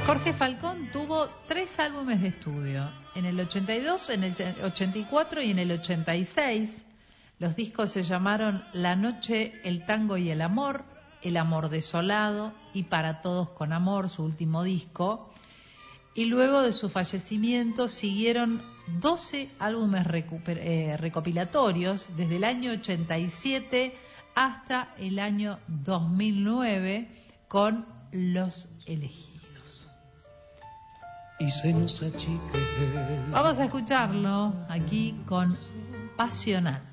Jorge Falcón tuvo 3 álbumes de estudio, en el 82, en el 84 y en el 86. Los discos se llamaron La Noche, el Tango y el Amor, El Amor Desolado y Para Todos con Amor, su último disco. Y luego de su fallecimiento siguieron 12 álbumes recopilatorios desde el año 87 hasta el año 2009 con Los Elegidos. Y se nos achica. Vamos a escucharlo aquí con Pasional.